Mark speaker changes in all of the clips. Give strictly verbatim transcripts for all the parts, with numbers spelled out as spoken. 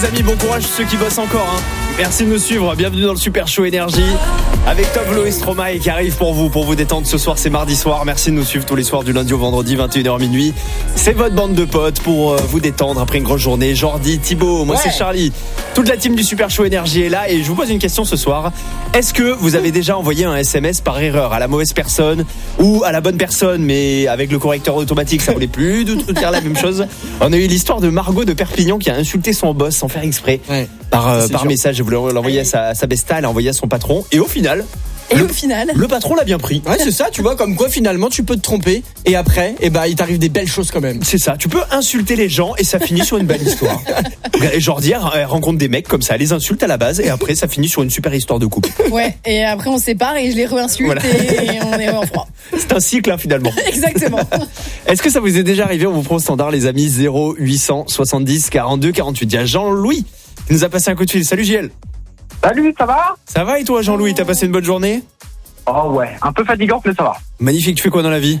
Speaker 1: Les amis, bon courage ceux qui bossent encore. Hein. Merci de nous suivre. Bienvenue dans le Super Show Énergie avec Tove et Stromae qui arrive pour vous, pour vous détendre ce soir. C'est mardi soir. Merci de nous suivre tous les soirs du lundi au vendredi, vingt et une heures minuit. C'est votre bande de potes pour vous détendre après une grosse journée. Jordi, Thibaut, moi ouais. c'est Charlie. Toute la team du Super Show Énergie est là et je vous pose une question ce soir. Est-ce que vous avez déjà envoyé un S M S par erreur à la mauvaise personne ou à la bonne personne, mais avec le correcteur automatique, ça voulait plus de dire la même chose? On a eu l'histoire de Margot de Perpignan qui a insulté son boss sans faire exprès. Ouais. Par, euh, par message, elle voulait l'envoyer à sa, à sa besta, elle l'a envoyé à son patron et au final
Speaker 2: et
Speaker 1: le,
Speaker 2: au final
Speaker 1: le patron l'a bien pris.
Speaker 3: Ouais, c'est ça, tu vois, comme quoi finalement tu peux te tromper et après eh ben, il t'arrive des belles choses quand même.
Speaker 1: C'est ça, tu peux insulter les gens et ça finit sur une belle histoire. Et Jordi elle rencontre des mecs comme ça, elle les insulte à la base et après ça finit sur une super histoire de couple.
Speaker 2: Ouais, et après on se sépare et je les re-insulte voilà. et on est en froid.
Speaker 1: C'est un cycle hein, finalement.
Speaker 2: Exactement.
Speaker 1: Est-ce que ça vous est déjà arrivé? On vous prend au standard les amis, zéro huit cent soixante-dix quarante-deux quarante-huit. Il y a Jean-Louis qui nous a passé un coup de fil. Salut J L.
Speaker 4: Salut, ça va?
Speaker 1: Ça va et toi Jean-Louis, t'as passé une bonne journée?
Speaker 4: Oh ouais, un peu fatigante mais ça va.
Speaker 1: Magnifique, tu fais quoi dans la vie?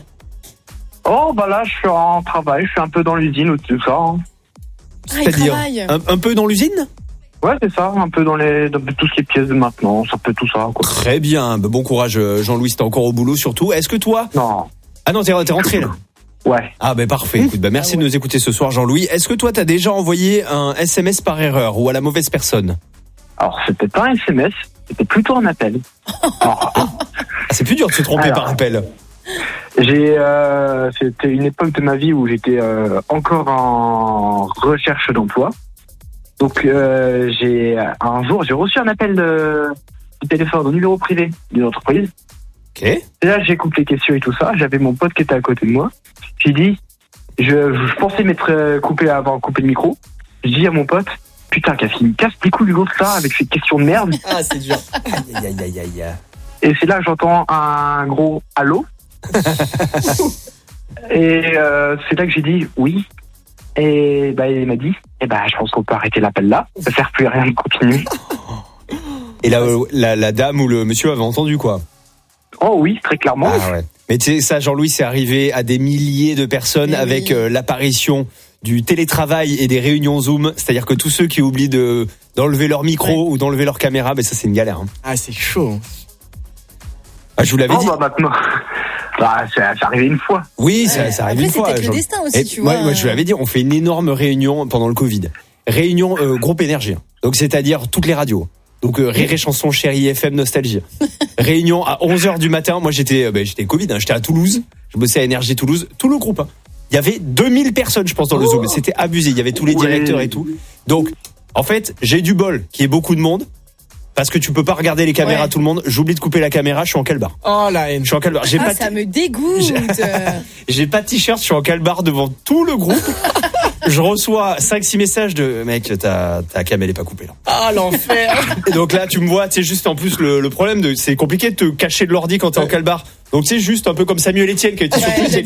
Speaker 4: Oh bah là je suis en travail, je suis un peu dans l'usine ou tout ça. Hein.
Speaker 1: C'est-à-dire un, un peu dans l'usine?
Speaker 4: Ouais c'est ça, un peu dans, les, dans tout ce qui est pièces de maintenance, un peu tout ça quoi.
Speaker 1: Très bien, bon courage Jean-Louis, t'es encore au boulot surtout. Est-ce que toi...
Speaker 4: Non.
Speaker 1: Ah non, t'es, t'es rentré là?
Speaker 4: Ouais.
Speaker 1: Ah ben parfait, écoute, bah merci ah ouais. de nous écouter ce soir Jean-Louis. Est-ce que toi t'as déjà envoyé un S M S par erreur ou à la mauvaise personne?
Speaker 4: Alors c'était pas un S M S, c'était plutôt un appel. Alors,
Speaker 1: ah, c'est plus dur de se tromper alors, par appel.
Speaker 4: J'ai, euh, c'était une époque de ma vie où j'étais euh, encore en recherche d'emploi. Donc euh, j'ai un jour j'ai reçu un appel de, de téléphone au numéro privé d'une entreprise.
Speaker 1: Ok.
Speaker 4: Et là j'écoute les questions et tout ça. J'avais mon pote qui était à côté de moi. J'ai dit, je, je pensais m'être coupé avant coupé le micro. Je dis à mon pote, putain qu'est-ce qu'il me casse les couilles l'autre ça avec ces questions de merde.
Speaker 3: Ah c'est dur.
Speaker 1: Aïe aïe aïe aïe aïe.
Speaker 4: Et c'est là que j'entends un gros allô. Et euh, c'est là que j'ai dit oui. Et bah il m'a dit, eh ben bah, je pense qu'on peut arrêter l'appel là. Ça ne sert plus à rien de continuer.
Speaker 1: Et la, la, la dame ou le monsieur avait entendu quoi?
Speaker 4: Oh oui, très clairement.
Speaker 1: Ah ouais. Mais tu sais, ça, Jean-Louis, c'est arrivé à des milliers de personnes oui. avec euh, l'apparition du télétravail et des réunions Zoom. C'est-à-dire que tous ceux qui oublient de, d'enlever leur micro ouais. ou d'enlever leur caméra, ben ça, c'est une galère. Hein.
Speaker 3: Ah, c'est chaud.
Speaker 1: Ah, je vous l'avais
Speaker 4: oh,
Speaker 1: dit.
Speaker 4: Bah maintenant, bah, ça, ça arrivé une fois.
Speaker 1: Oui, ça, ça arrive
Speaker 2: Après,
Speaker 1: une fois.
Speaker 2: C'était le destin aussi, et tu moi,
Speaker 1: vois. Moi, je vous l'avais dit, on fait une énorme réunion pendant le Covid. Réunion euh, groupe énergie. Donc, c'est-à-dire toutes les radios. Donc euh, Rire et Chanson, Chérie F M, Nostalgie. Réunion à onze heures du matin. Moi j'étais euh, bah, j'étais Covid, hein. J'étais à Toulouse. Je bossais à Énergie Toulouse. Tout le groupe. Hein. Il y avait deux mille personnes, je pense, dans le Zoom. C'était abusé. Il y avait tous les directeurs et tout. Donc, en fait, j'ai du bol qu'il y ait beaucoup de monde. Parce que tu peux pas regarder les caméras ouais. tout le monde. J'oublie de couper la caméra, je suis en calbar.
Speaker 3: Oh la haine.
Speaker 1: Je suis en calbar. J'ai
Speaker 2: ah,
Speaker 1: pas
Speaker 2: ça t... me dégoûte.
Speaker 1: J'ai... j'ai pas de t-shirt, je suis en calbar devant tout le groupe. Je reçois cinq six messages de mec, ta, ta cam elle est pas coupée là.
Speaker 3: Ah l'enfer.
Speaker 1: Et donc là tu me vois, tu sais juste en plus le, le problème de c'est compliqué de te cacher de l'ordi quand t'es ouais. en calbar. Donc c'est juste un peu comme Samuel Etienne qui a été surpris.